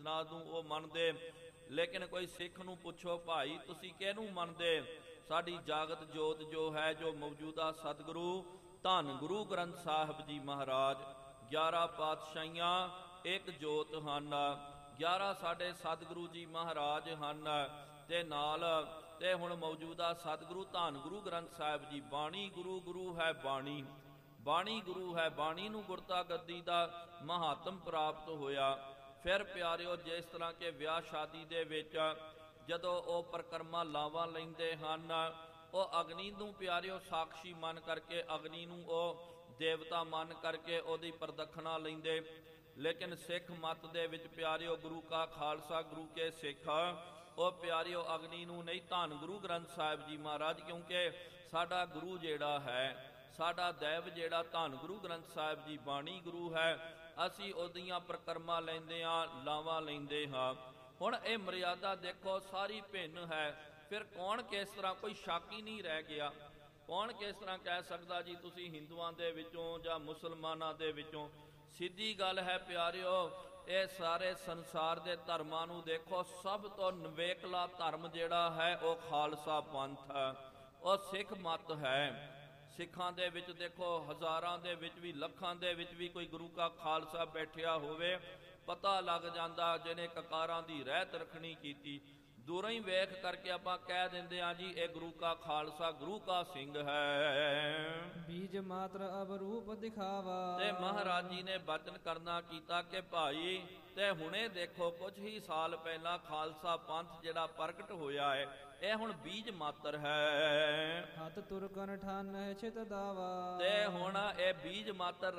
ਸਿੱਖਾਂ ਨੂੰ ਉਹ ਮੰਨਦੇ। ਲੇਕਿਨ ਕੋਈ ਸਿੱਖ ਨੂੰ ਪੁੱਛੋ ਭਾਈ ਤੁਸੀਂ ਕਿਹਨੂੰ ਮੰਨਦੇ? ਸਾਡੀ ਜਾਗਤ ਜੋਤ ਜੋ ਹੈ, ਜੋ ਮੌਜੂਦਾ ਸਤਿਗੁਰੂ ਧੰਨ ਗੁਰੂ ਗ੍ਰੰਥ ਸਾਹਿਬ ਜੀ ਮਹਾਰਾਜ 11 ਪਾਤਸ਼ਾਹੀਆਂ ਇੱਕ ਜੋਤ ਹਨ। 11 ਸਾਡੇ ਸਤਿਗੁਰੂ ਜੀ ਮਹਾਰਾਜ ਹਨ ਤੇ ਨਾਲ ਤੇ ਹੁਣ ਮੌਜੂਦਾ ਸਤਿਗੁਰੂ ਧੰਨ ਗੁਰੂ ਗ੍ਰੰਥ ਸਾਹਿਬ ਜੀ। ਬਾਣੀ ਗੁਰੂ, ਗੁਰੂ ਹੈ ਬਾਣੀ, ਬਾਣੀ ਗੁਰੂ ਹੈ। ਬਾਣੀ ਨੂੰ ਗੁਰਤਾ ਗੱਦੀ ਦਾ ਮਹਾਤਮ ਪ੍ਰਾਪਤ ਹੋਇਆ। ਫਿਰ ਪਿਆਰਿਓ, ਜਿਸ ਤਰ੍ਹਾਂ ਕਿ ਵਿਆਹ ਸ਼ਾਦੀ ਦੇ ਵਿੱਚ ਜਦੋਂ ਉਹ ਪਰਿਕਰਮਾ ਲਾਵਾਂ ਲੈਂਦੇ ਹਨ, ਉਹ ਅਗਨੀ ਨੂੰ ਪਿਆਰਿਓ ਸਾਖੀ ਮੰਨ ਕਰਕੇ, ਅਗਨੀ ਨੂੰ ਉਹ ਦੇਵਤਾ ਮੰਨ ਕਰਕੇ ਉਹਦੀ ਪ੍ਰਦਖਣਾ ਲੈਂਦੇ। ਲੇਕਿਨ ਸਿੱਖ ਮਤ ਦੇ ਵਿੱਚ ਪਿਆਰਿਓ, ਗੁਰੂ ਕਾ ਖਾਲਸਾ ਗੁਰੂ ਕੇ ਸਿੱਖ, ਉਹ ਪਿਆਰਿਓ ਅਗਨੀ ਨੂੰ ਨਹੀਂ, ਧੰਨ ਗੁਰੂ ਗ੍ਰੰਥ ਸਾਹਿਬ ਜੀ ਮਹਾਰਾਜ। ਕਿਉਂਕਿ ਸਾਡਾ ਗੁਰੂ ਜਿਹੜਾ ਹੈ, ਸਾਡਾ ਦੈਵ ਜਿਹੜਾ ਧੰਨ ਗੁਰੂ ਗ੍ਰੰਥ ਸਾਹਿਬ ਜੀ ਬਾਣੀ ਗੁਰੂ ਹੈ, ਅਸੀਂ ਉਹਦੀਆਂ ਪ੍ਰਕਰਮਾ ਲੈਂਦੇ ਹਾਂ, ਲਾਵਾਂ ਲੈਂਦੇ ਹਾਂ। ਹੁਣ ਇਹ ਮਰਿਆਦਾ ਦੇਖੋ ਸਾਰੀ ਭਿੰਨ ਹੈ। ਫਿਰ ਕੌਣ ਕਿਸ ਤਰ੍ਹਾਂ, ਕੋਈ ਸ਼ੱਕ ਹੀ ਨਹੀਂ ਰਹਿ ਗਿਆ। ਕੌਣ ਕਿਸ ਤਰ੍ਹਾਂ ਕਹਿ ਸਕਦਾ ਜੀ ਤੁਸੀਂ ਹਿੰਦੂਆਂ ਦੇ ਵਿੱਚੋਂ ਜਾਂ ਮੁਸਲਮਾਨਾਂ ਦੇ ਵਿੱਚੋਂ? ਸਿੱਧੀ ਗੱਲ ਹੈ ਪਿਆਰਿਓ, ਇਹ ਸਾਰੇ ਸੰਸਾਰ ਦੇ ਧਰਮਾਂ ਨੂੰ ਦੇਖੋ, ਸਭ ਤੋਂ ਨਵੇਕਲਾ ਧਰਮ ਜਿਹੜਾ ਹੈ ਉਹ ਖਾਲਸਾ ਪੰਥ ਹੈ, ਉਹ ਸਿੱਖ ਮਤ ਹੈ। ਸਿੱਖਾਂ ਦੇ ਵਿੱਚ ਦੇਖੋ ਹਜ਼ਾਰਾਂ ਦੇ ਵਿੱਚ ਵੀ, ਲੱਖਾਂ ਦੇ ਵਿੱਚ ਵੀ ਕੋਈ ਗੁਰੂ ਕਾ ਖਾਲਸਾ ਬੈਠਿਆ ਹੋਵੇ, ਪਤਾ ਲੱਗ ਜਾਂਦਾ ਜਿਹਨੇ ਕਕਾਰਾਂ ਦੀ ਰਹਿਤ ਰੱਖਣੀ ਕੀਤੀ। ਦੂਰੋਂ ਹੀ ਵੇਖ ਕਰਕੇ ਆਪਾਂ ਕਹਿ ਦਿੰਦੇ ਹਾਂ ਜੀ ਇਹ ਗੁਰੂ ਕਾ ਖਾਲਸਾ, ਗੁਰੂ ਕਾ ਸਿੰਘ ਹੈ। ਬੀਜ ਮਾਤਰ ਅਬ ਰੂਪ ਦਿਖਾਵਾ। ਤੇ ਮਹਾਰਾਜ ਜੀ ਨੇ ਬਚਨ ਕਰਨਾ ਕੀਤਾ ਕਿ ਭਾਈ, ਤੇ ਹੁਣੇ ਦੇਖੋ ਕੁਝ ਹੀ ਸਾਲ ਪਹਿਲਾਂ ਖਾਲਸਾ ਪੰਥ ਜਿਹੜਾ ਪ੍ਰਗਟ ਹੋਇਆ ਹੈ, ਇਹ ਹੁਣ ਬੀਜ ਮਾਤਰ ਹੈ। ਹੱਥ ਤੁਰਕਨ ਠਾਨ ਚਿਤ ਦਾਵਾ। ਤੇ ਹੁਣ ਇਹ ਬੀਜ ਮਾਤਰ